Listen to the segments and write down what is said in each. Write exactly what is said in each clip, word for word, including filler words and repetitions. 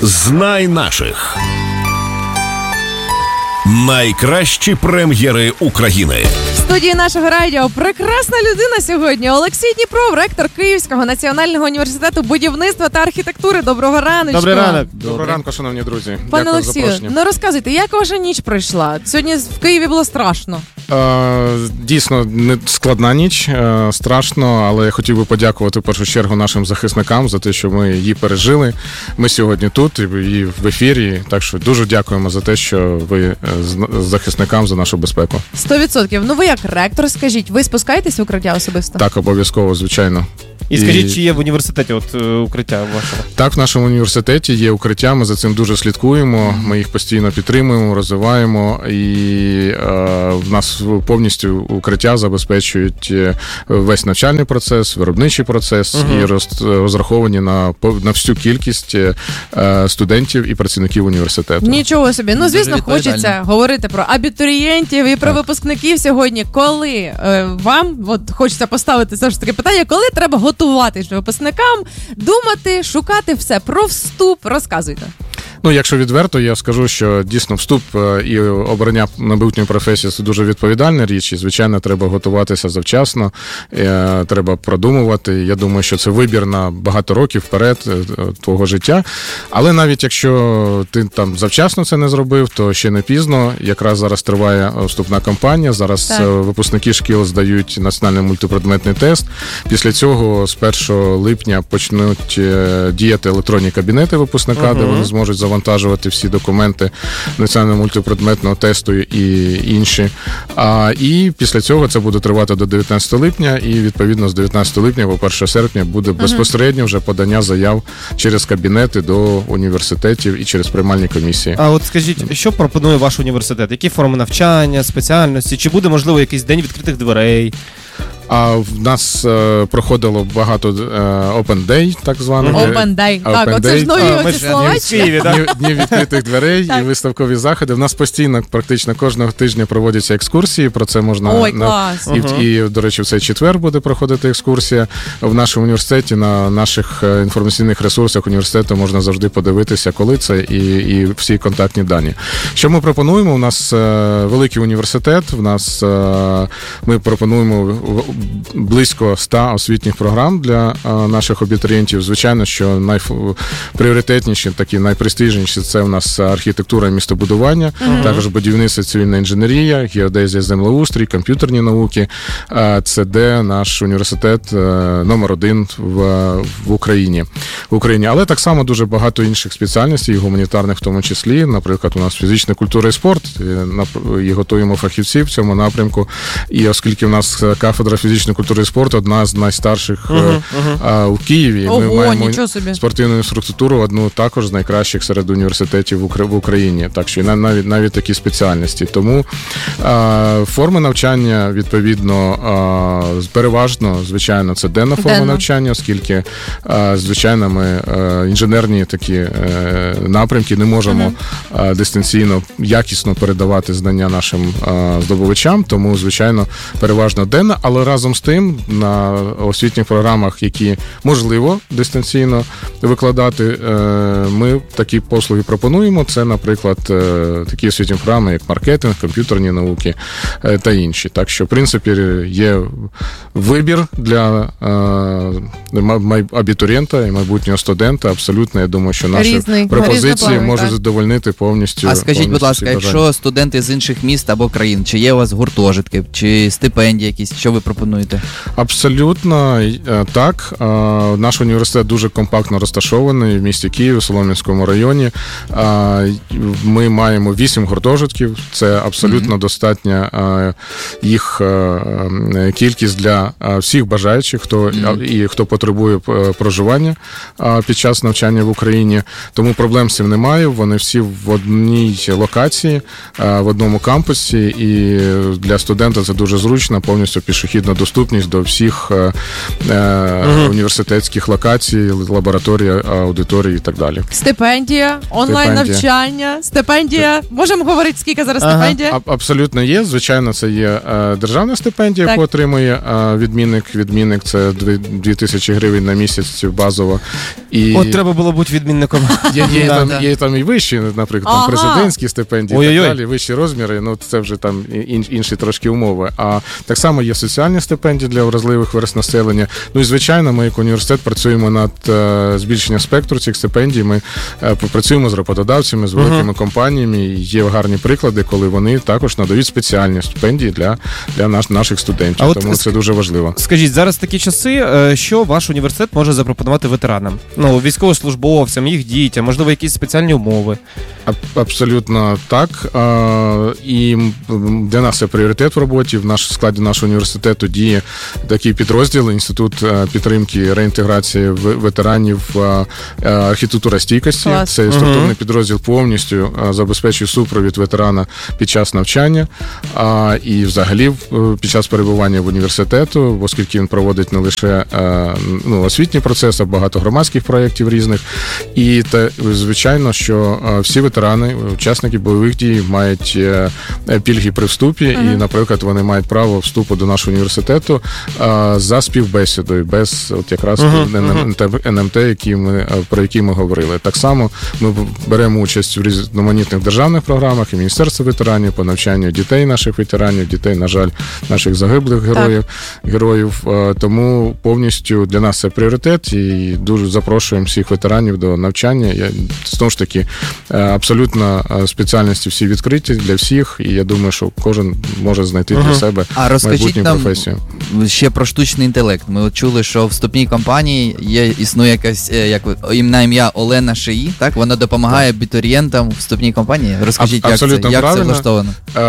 Знай наших. Найкращі прем'єри України. В студії нашого радіо прекрасна людина сьогодні. Олексій Дніпров, ректор Київського національного університету будівництва та архітектури. Доброго раночку. Добрий ранок. Доброго ранку, шановні друзі. Пане Олексію, ну розказуйте, як ваша ніч пройшла? Сьогодні в Києві було страшно. Е, дійсно, не складна ніч, е, страшно, але я хотів би подякувати в першу чергу нашим захисникам за те, що ми її пережили. Ми сьогодні тут і в ефірі, так що дуже дякуємо за те, що ви з захисникам за нашу безпеку. Сто відсотків. Ну ви як ректор, скажіть, ви спускаєтесь в укриття особисто? Так, обов'язково, звичайно. І скажіть, чи є в університеті от укриття вашого? Так, в нашому університеті є укриття, ми за цим дуже слідкуємо, ми їх постійно підтримуємо, розвиваємо, і е, в нас повністю укриття забезпечують весь навчальний процес, виробничий процес, угу. і роз, розраховані на, на всю кількість е, студентів і працівників університету. Нічого собі. Ну, звісно, хочеться говорити про абітурієнтів і про так. випускників сьогодні. Коли е, вам, от хочеться поставити все ж таки питання, коли треба готуватися випускникам, думати, шукати все про вступ, розказуйте. Ну, якщо відверто, я скажу, що дійсно вступ і обрання майбутньої професії – це дуже відповідальна річ, і, звичайно, треба готуватися завчасно, треба продумувати. Я думаю, що це вибір на багато років вперед твого життя. Але навіть якщо ти там завчасно це не зробив, то ще не пізно. Якраз зараз триває вступна кампанія, зараз так. випускники шкіл здають національний мультипредметний тест. Після цього з першого липня почнуть діяти електронні кабінети випускника, uh-huh. де вони зможуть завантажувати всі документи національного мультипредметного тесту і інші. А, і після цього це буде тривати до дев'ятнадцятого липня, і відповідно з дев'ятнадцятого липня по перше серпня буде безпосередньо вже подання заяв через кабінети до університетів і через приймальні комісії. А от скажіть, що пропонує ваш університет? Які форми навчання, спеціальності? Чи буде, можливо, якийсь день відкритих дверей? А в нас е, проходило багато е, Open Day, так званого. Open Day, так, Open оце ж нові а, оці слова. Дні, дні відкритих дверей і виставкові заходи. В нас постійно, практично кожного тижня проводяться екскурсії, про це можна... Ой, клас. На, і, uh-huh. і, до речі, в цей четвер буде проходити екскурсія. В нашому університеті, на наших інформаційних ресурсах університету можна завжди подивитися, коли це, і, і всі контактні дані. Що ми пропонуємо? У нас е, великий університет, в нас е, ми пропонуємо близько ста освітніх програм для а, наших абітурієнтів. Звичайно, що найпріоритетніші, такі найпрестижніші – це в нас архітектура і містобудування, uh-huh. також будівництво, цивільна інженерія, геодезія, землеустрій, комп'ютерні науки. А, це де наш університет номер один в, в Україні. в Україні. Але так само дуже багато інших спеціальностей, гуманітарних в тому числі. Наприклад, у нас фізична культура і спорт, і, і готуємо фахівців в цьому напрямку. І оскільки в нас кафедра фізичної культури і спорту одна з найстарших uh-huh, uh-huh. у Києві. Ого, ми маємо собі. спортивну інфраструктуру, одну також з найкращих серед університетів в Україні. Так що навіть, навіть такі спеціальності. Тому а, форми навчання, відповідно, а, переважно, звичайно, це денна форма Денно. навчання, оскільки, а, звичайно, ми а, інженерні такі а, напрямки не можемо uh-huh. а, дистанційно, якісно передавати знання нашим а, здобувачам, тому, звичайно, переважно денна, але разом з тим на освітніх програмах, які можливо дистанційно викладати, ми такі послуги пропонуємо. Це, наприклад, такі освітні програми, як маркетинг, комп'ютерні науки та інші. Так що, в принципі, є вибір для абітурієнта і майбутнього студента. Абсолютно, я думаю, що наші Різний, пропозиції можуть так. задовольнити повністю. А скажіть, повністю будь ласка, якщо студенти з інших міст або країн, чи є у вас гуртожитки, чи стипендії якісь, що ви пропонуєте? Абсолютно так. Наш університет дуже компактно розташований в місті Києві, в Солом'янському районі. Ми маємо вісім гуртожитків. Це абсолютно mm-hmm. достатня їх кількість для всіх бажаючих, хто mm-hmm. і хто потребує проживання під час навчання в Україні. Тому проблем з цим немає. Вони всі в одній локації, в одному кампусі, і для студента це дуже зручно, повністю пішохідно абсолютна доступність до всіх е, uh-huh. університетських локацій, лабораторій, аудиторій і так далі. Стипендія, онлайн-навчання, стипендія. Можемо говорити, скільки зараз ага. стипендія? А, абсолютно є. Звичайно, це є е, державна стипендія, так. яку отримує е, відмінник. Відмінник – це дві тисячі гривень на місяць базово. І... От треба було бути відмінником. Є, є, там, є там і вищі, наприклад, там ага. президентські стипендії і так далі, вищі розміри, ну це вже там ін, інші трошки умови. А так само є соціальні стипендії для вразливих верств населення. Ну і звичайно, ми як університет працюємо над е, збільшенням спектру цих стипендій. Ми е, працюємо з роботодавцями, з великими uh-huh. компаніями. І є гарні приклади, коли вони також надають спеціальні стипендії для, для наш, наших студентів. А Тому от, це дуже важливо. Скажіть, зараз такі часи, що ваш університет може запропонувати ветеранам? Ну, військовослужбовцям, їх дітям, можливо, якісь спеціальні умови? А, абсолютно так. А, і для нас це пріоритет в роботі. В наш, складі нашого університету діє такий підрозділ, Інститут підтримки і реінтеграції ветеранів архітектура стійкості. Клас. Це структурний угу. підрозділ повністю забезпечує супровід ветерана під час навчання а, і взагалі під час перебування в університету, оскільки він проводить не лише а, ну, освітній процес, а багато громадських проєктів різних. І те, звичайно, що всі ветерани, учасники бойових дій мають пільги при вступі, uh-huh. і, наприклад, вони мають право вступу до нашого університету а, за співбесідою, без от якраз uh-huh. ен ем те, які ми, про які ми говорили. Так само ми беремо участь в різноманітних державних програмах і Міністерства ветеранів по навчанню дітей наших ветеранів, дітей, на жаль, наших загиблих героїв. героїв. Тому повністю для нас це пріоритет і дуже запрошуємо всіх ветеранів до навчання. Я, знову ж таки, абсолютно спеціальності всі відкриті для всіх, і я думаю, що кожен може знайти uh-huh. для себе а майбутню професію. Ще про штучний інтелект. Ми от чули, що в вступній компанії є, існує якась, як на ім'я Олена Шиї, так? Вона допомагає так. абітурієнтам в вступній компанії. Розкажіть, як, це, як це влаштовано?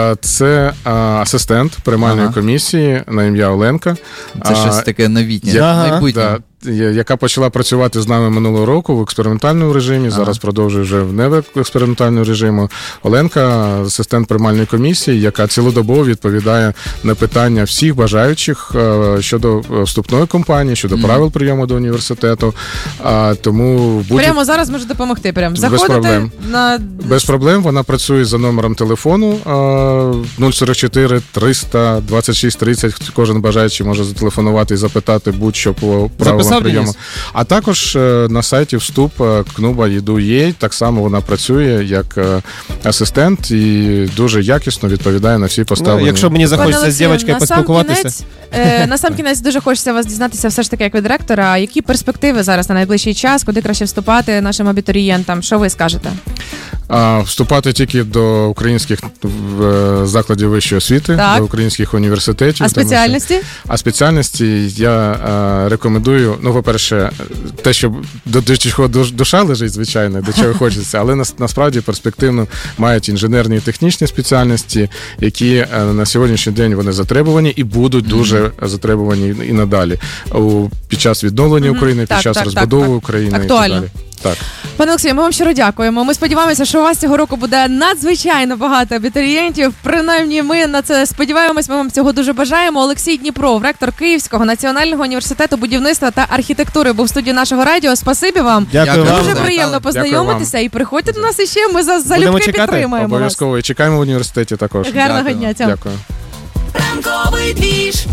Це асистент приймальної ага. комісії на ім'я Оленка. Це а, щось таке новітнє, ага. майбутнє. Да. Яка почала працювати з нами минулого року в експериментальному режимі, ага. зараз продовжує вже в неекспериментальному режимі. Оленка, асистент приймальної комісії, яка цілодобово відповідає на питання всіх бажаючих щодо вступної кампанії, щодо mm. правил прийому до університету. А, тому будь... Прямо зараз може допомогти. Прямо. Заходите без проблем. На... Без проблем. Вона працює за номером телефону нуль сорок чотири триста двадцять шість тридцять. Кожен бажаючий може зателефонувати і запитати будь-що по правилам прийому. А також на сайті вступ кнуба Еду.ua, так само вона працює як асистент і дуже якісно відповідає на всі поставлені. Ну, якщо мені захочеться з дівчинкою поспілкуватися. Кінець, е, на сам кінець дуже хочеться вас дізнатися все ж таки як від ректора. Які перспективи зараз на найближчий час, куди краще вступати нашим абітурієнтам? Що ви скажете? А, вступати тільки до українських в, закладів вищої освіти, так. до українських університетів. А спеціальності? Що, а спеціальності я а, рекомендую, ну, по-перше, те, що до, до чого душа лежить, звичайно, до чого хочеться, але на, насправді перспективно мають інженерні і технічні спеціальності, які а, на сьогоднішній день вони затребувані і будуть mm-hmm. дуже затребувані і надалі. У, під час відновлення mm-hmm. України, так, під час так, розбудови так, України актуально. І так далі. Так. Пане Олексію, ми вам щиро дякуємо. Ми сподіваємося, що у вас цього року буде надзвичайно багато абітурієнтів. Принаймні, ми на це сподіваємось, ми вам цього дуже бажаємо. Олексій Дніпров, ректор Київського національного університету будівництва та архітектури, був в студії нашого радіо. Спасибі вам. Дякую вам. Дуже приємно познайомитися і приходьте до нас іще, ми за залюбки підтримаємо. Обов'язково. І чекаємо в університеті також. Гарного Дякую. дня. Цьому. Дякую. Ранковий двіж.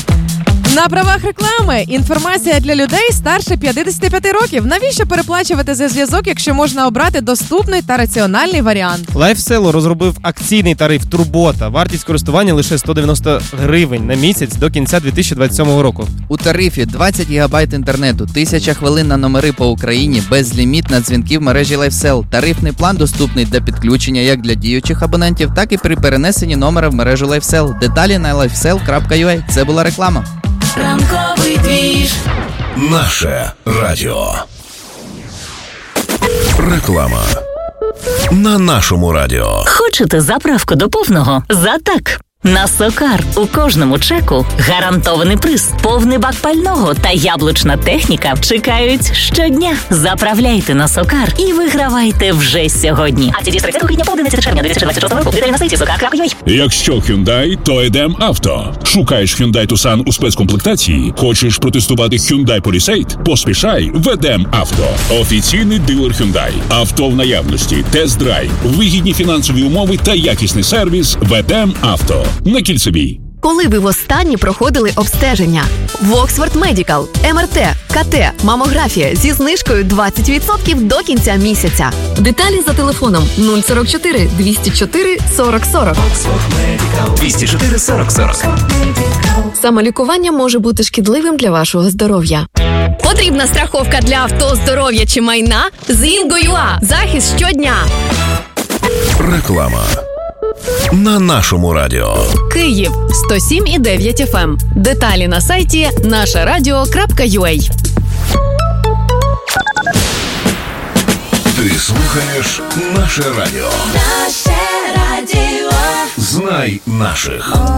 На правах реклами. Інформація для людей старше п'ятдесят п'ять років. Навіщо переплачувати за зв'язок, якщо можна обрати доступний та раціональний варіант? LifeSell розробив акційний тариф Турбота. Вартість користування лише сто дев'яносто гривень на місяць до кінця дві тисячі двадцять сьомого року. У тарифі двадцять гігабайт інтернету, тисяча хвилин на номери по Україні, безліміт на дзвінки в мережі LifeSell. Тарифний план доступний для підключення як для діючих абонентів, так і при перенесенні номера в мережу LifeSell. Деталі на лайфсел крапка ю а. Це була реклама. Ранковий двіж. Наше радіо. Реклама на нашому радіо. Хочете заправку до повного? За так. На Сокар у кожному чеку гарантований приз, повний бак пального та яблучна техніка чекають щодня. Заправляйте на Сокар і вигравайте вже сьогодні. А ці дії з тридцятого квітня по одинадцяте червня дві тисячі двадцять шостого року. Деталі на сайті сокар крапка ю а. Якщо Hyundai, то Едем Авто. Шукаєш Hyundai Tucson у спецкомплектації? Хочеш протестувати Hyundai Palisade? Поспішай в Едем Авто. Офіційний дилер Hyundai. Авто в наявності, тест-драйв, вигідні фінансові умови та якісний сервіс в Едем Авто. На Кільцевій. Коли ви востаннє проходили обстеження? В Oxford Medical, ем ер те, ка те, мамографія зі знижкою двадцять відсотків до кінця місяця. Деталі за телефоном нуль сорок чотири двісті чотири сорок сорок. двісті чотири сорок сорок. Самолікування може бути шкідливим для вашого здоров'я. Потрібна страховка для авто, здоров'я чи майна? З Інго.ua. Захист щодня. Реклама. На нашому радіо. Київ сто сім і дев'ять еф ем. Деталі на сайті наше радіо крапка ю а. Ти слухаєш наше радіо. Наше радіо. Знай наших.